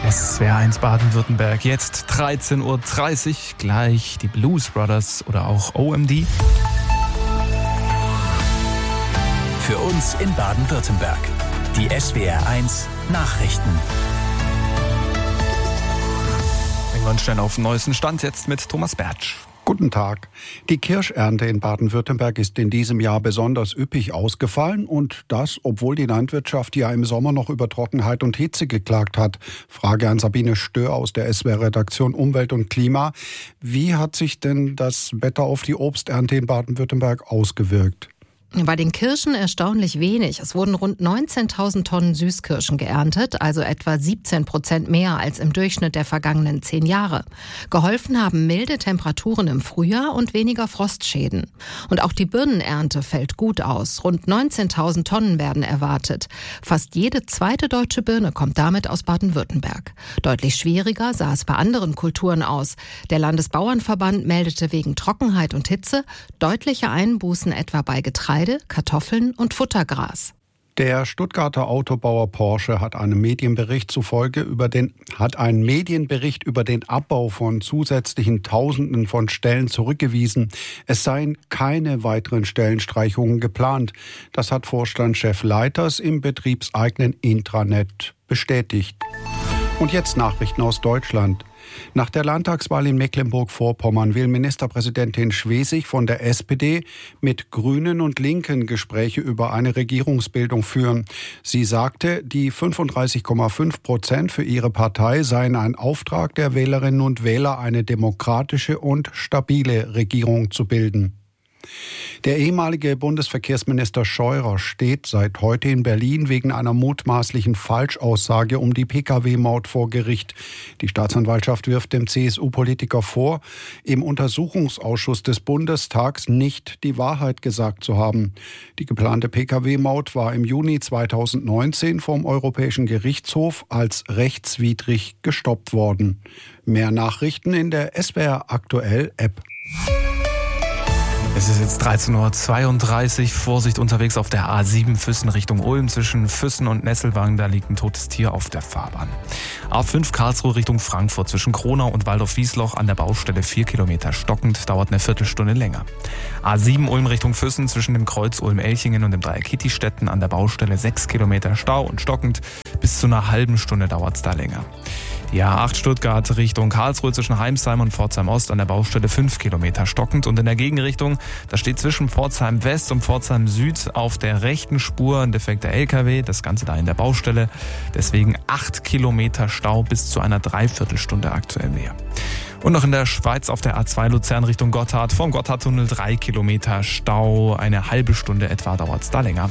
SWR1 Baden-Württemberg, jetzt 13:30 Uhr, gleich die Blues Brothers oder auch OMD. Für uns in Baden-Württemberg, die SWR1 Nachrichten. Bringen wir uns schnell auf den neuesten Stand jetzt mit Thomas Bertsch. Guten Tag. Die Kirschernte in Baden-Württemberg ist in diesem Jahr besonders üppig ausgefallen und das, obwohl die Landwirtschaft ja im Sommer noch über Trockenheit und Hitze geklagt hat. Frage an Sabine Stör aus der SWR-Redaktion Umwelt und Klima. Wie hat sich denn das Wetter auf die Obsternte in Baden-Württemberg ausgewirkt? Bei den Kirschen erstaunlich wenig. Es wurden rund 19.000 Tonnen Süßkirschen geerntet, also etwa 17% mehr als im Durchschnitt der vergangenen 10 Jahre. Geholfen haben milde Temperaturen im Frühjahr und weniger Frostschäden. Und auch die Birnenernte fällt gut aus. Rund 19.000 Tonnen werden erwartet. Fast jede zweite deutsche Birne kommt damit aus Baden-Württemberg. Deutlich schwieriger sah es bei anderen Kulturen aus. Der Landesbauernverband meldete wegen Trockenheit und Hitze deutliche Einbußen etwa bei Getreide, Kartoffeln und Futtergras. Der Stuttgarter Autobauer Porsche hat einen Medienbericht über den Abbau von zusätzlichen Tausenden von Stellen zurückgewiesen. Es seien keine weiteren Stellenstreichungen geplant. Das hat Vorstandschef Leiters im betriebseigenen Intranet bestätigt. Und jetzt Nachrichten aus Deutschland. Nach der Landtagswahl in Mecklenburg-Vorpommern will Ministerpräsidentin Schwesig von der SPD mit Grünen und Linken Gespräche über eine Regierungsbildung führen. Sie sagte, die 35,5% für ihre Partei seien ein Auftrag der Wählerinnen und Wähler, eine demokratische und stabile Regierung zu bilden. Der ehemalige Bundesverkehrsminister Scheurer steht seit heute in Berlin wegen einer mutmaßlichen Falschaussage um die Pkw-Maut vor Gericht. Die Staatsanwaltschaft wirft dem CSU-Politiker vor, im Untersuchungsausschuss des Bundestags nicht die Wahrheit gesagt zu haben. Die geplante Pkw-Maut war im Juni 2019 vom Europäischen Gerichtshof als rechtswidrig gestoppt worden. Mehr Nachrichten in der SWR Aktuell App. Es ist jetzt 13:32 Uhr. Vorsicht unterwegs auf der A7 Füssen Richtung Ulm. Zwischen Füssen und Nesselwang, da liegt ein totes Tier auf der Fahrbahn. A5 Karlsruhe Richtung Frankfurt. Zwischen Kronau und Waldorf-Wiesloch an der Baustelle 4 Kilometer stockend. Dauert eine Viertelstunde länger. A7 Ulm Richtung Füssen. Zwischen dem Kreuz Ulm-Elchingen und dem Dreieck Hittistetten an der Baustelle 6 Kilometer Stau und stockend. Bis zu einer halben Stunde dauert es da länger. Die A8 Stuttgart Richtung Karlsruhe zwischen Heimsheim und Pforzheim Ost an der Baustelle 5 Kilometer stockend. Und in der Gegenrichtung, da steht zwischen Pforzheim West und Pforzheim Süd auf der rechten Spur ein defekter LKW. Das Ganze da in der Baustelle. Deswegen 8 Kilometer Stau bis zu einer Dreiviertelstunde aktuell mehr. Und noch in der Schweiz auf der A2 Luzern Richtung Gotthard. Vom Gotthardtunnel 3 Kilometer Stau. Eine halbe Stunde etwa dauert es da länger.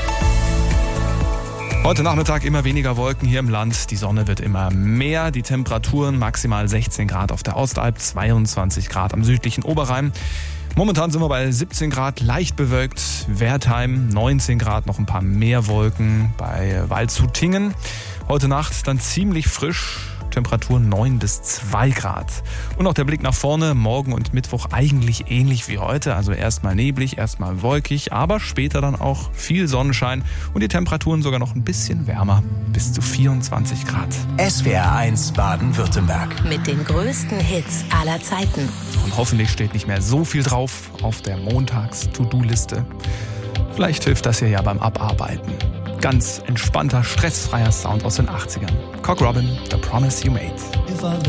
Heute Nachmittag immer weniger Wolken hier im Land. Die Sonne wird immer mehr. Die Temperaturen maximal 16 Grad auf der Ostalb, 22 Grad am südlichen Oberrhein. Momentan sind wir bei 17 Grad, leicht bewölkt. Wertheim 19 Grad, noch ein paar mehr Wolken bei Waldshutingen. Heute Nacht dann ziemlich frisch. Temperaturen 9 bis 2 Grad. Und auch der Blick nach vorne, morgen und Mittwoch eigentlich ähnlich wie heute. Also erstmal neblig, erstmal wolkig, aber später dann auch viel Sonnenschein und die Temperaturen sogar noch ein bisschen wärmer, bis zu 24 Grad. SWR1 Baden-Württemberg. Mit den größten Hits aller Zeiten. Und hoffentlich steht nicht mehr so viel drauf auf der Montags-To-Do-Liste. Vielleicht hilft das hier ja beim Abarbeiten. Ganz entspannter, stressfreier Sound aus den 80ern. Cock Robin, The Promise You Made.